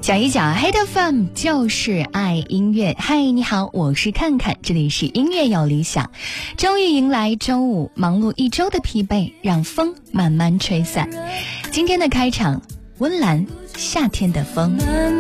讲一讲黑的 FM 就是爱音乐。嗨，你好，我是看看，这里是音乐有理想。终于迎来周五，忙碌一周的疲惫让风慢慢吹散。今天的开场，温岚夏天的风。